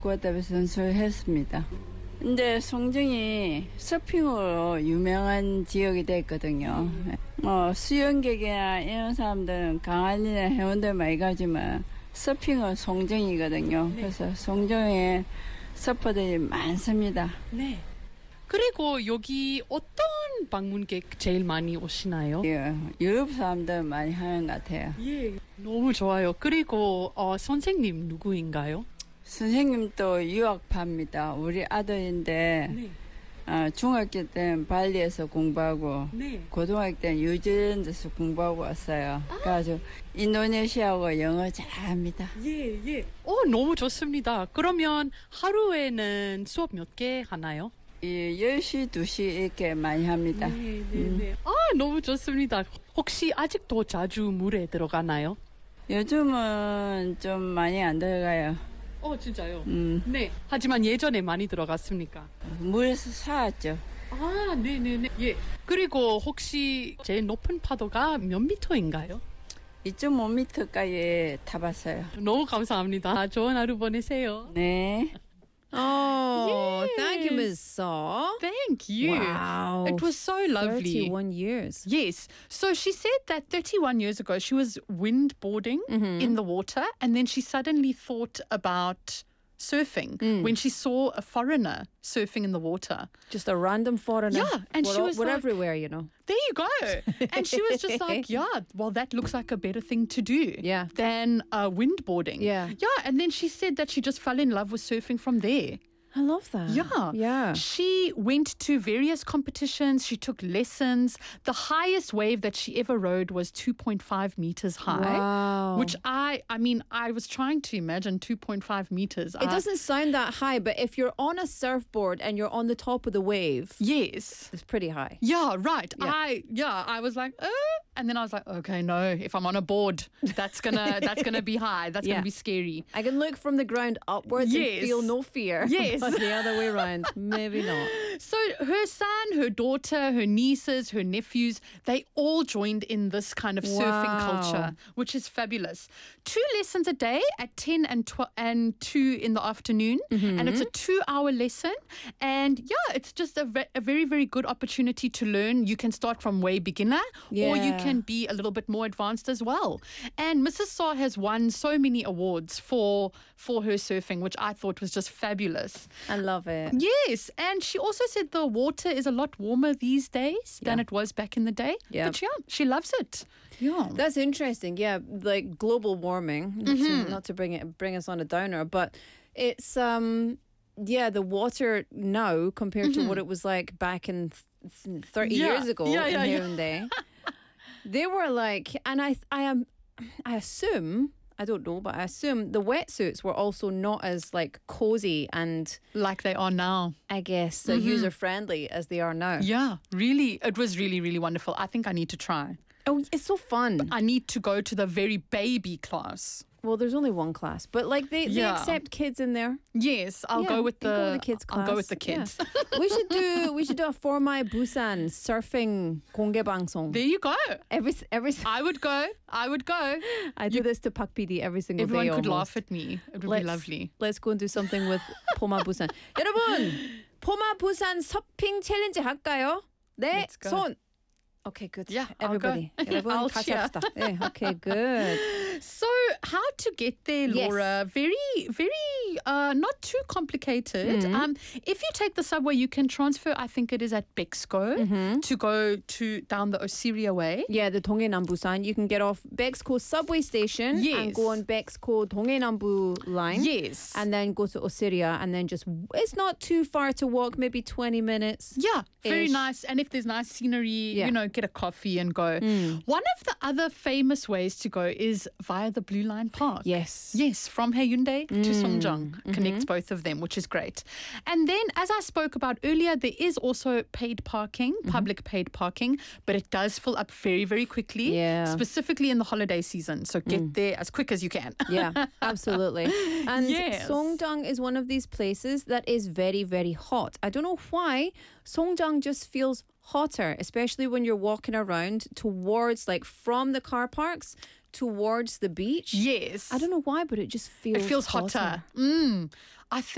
국가대표 선수를 했습니다. 근데 송정이 서핑으로 유명한 지역이 됐거든요. 수영객이나 이런 사람들은 강아지나 해운대 많이 가지만 서핑은 송정이거든요. 그래서 송정에 서퍼들이 많습니다. 네. 그리고 여기 어떤 방문객 제일 많이 오시나요? 예, 유럽 사람들 많이 하는 것 같아요. 예, 너무 좋아요. 그리고 선생님 누구인가요? 선생님도 유학파입니다. 우리 아들인데 네. 중학교 때는 발리에서 공부하고 네. 고등학교 때는 뉴질랜드에서 공부하고 왔어요. 그래가지고 인도네시아하고 영어 잘합니다. 예. 너무 좋습니다. 그러면 하루에는 수업 몇 개 하나요? 10시, 2시 이렇게 많이 합니다. 네. 너무 좋습니다. 혹시 아직도 자주 물에 들어가나요? 요즘은 좀 많이 안 들어가요. 진짜요? 네. 하지만 예전에 많이 들어갔습니까? 물에서 살았죠. 네네네. 예. 그리고 혹시 제일 높은 파도가 몇 미터인가요? 2.5m까지 타봤어요. 너무 감사합니다. 좋은 하루 보내세요. 네. Oh, thank you, Yes. Ms. Saw. Thank you. Wow. It was so lovely. 31 years. Yes. So she said that 31 years ago she was windboarding in the water and then she suddenly thought about surfing when she saw a foreigner surfing in the water. Just a random foreigner. Yeah, and she was we're like- everywhere, you know. There you go. And she was just like, yeah, well, that looks like a better thing to do Yeah. than windboarding. Yeah. Yeah, and then she said that she just fell in love with surfing from there. I love that. Yeah. She went to various competitions. She took lessons. The highest wave that she ever rode was 2.5 meters high. Wow. Which I was trying to imagine 2.5 meters. It doesn't sound that high, but if you're on a surfboard and you're on the top of the wave, Yes. it's pretty high. Yeah, right. Yeah. I was like, and then I was like, okay, no, if I'm on a board, that's gonna be high. That's Yeah. gonna be scary. I can look from the ground upwards Yes. and feel no fear. Yes. But the other way around, maybe not. So her son, her daughter, her nieces, her nephews, they all joined in this kind of surfing Wow. culture, which is fabulous. 2 lessons a day at 10 and 2 in the afternoon. And it's a 2-hour lesson. And yeah, it's just a very, very good opportunity to learn. You can start from way beginner or you Yeah. can be a little bit more advanced as well. And Mrs. Saw has won so many awards for her surfing, which I thought was just fabulous. I love it. Yes, and she also said the water is a lot warmer these days than Yeah. it was back in the day. Yeah. But yeah, she loves it. Yeah. That's interesting. Yeah, like global warming. Not to bring us on a downer, but it's the water now compared to what it was like back in 30 Yeah. years ago Yeah, in yeah, yeah. Haeundae. They were like, and I assume. I don't know, but I assume the wetsuits were also not as like cozy and Like they are now. I guess user friendly as they are now. Yeah, really. It was really, really wonderful. I think I need to try. Oh, it's so fun. I need to go to the very baby class. Well, there's only one class, but like they Yeah. accept kids in there. Yes, I'll Yeah, go with you the go with the kids class. I'll go with the kids. Yeah. we should do a For My Busan surfing 공개 방송. There you go. Every I would go. I do this to Pak PD every single Everyone day. could almost. laugh at me. It would be lovely. Let's go and do something with 포마 부산. 여러분, 포마 부산 서핑 챌린지 할까요? 네, Let's go. 손. Okay, good. Yeah, I'll go. everybody. 여러분 I'll 같이 cheer. 합시다. 네, okay, good. So, how to get there, Yes. Laura? Very, very not too complicated. If you take the subway, you can transfer. I think it is at Bexco to go to down the Osiria way. Yeah, the 동해남 Busan. You can get off Bexco subway station and Yes. go on Bexco 동해남부 line. Yes. And then go to Osiria and then just, it's not too far to walk, maybe 20 minutes. Yeah, very Ish. nice. And if there's nice scenery, Yeah. get a coffee and go. One of the other famous ways to go is via the Blue Line Park. Yes. Yes, from Haeundae to Songjeong connects both of them, which is great. And then, as I spoke about earlier, there is also paid parking, public paid parking, but it does fill up very, very quickly, Yeah. specifically in the holiday season. So get there as quick as you can. Yeah, absolutely. And Yes. Songjeong is one of these places that is very, very hot. I don't know why Songjeong just feels hotter, especially when you're walking around towards, like from the car parks towards the beach. Yes. I don't know why, but it just feels It feels hotter. I think.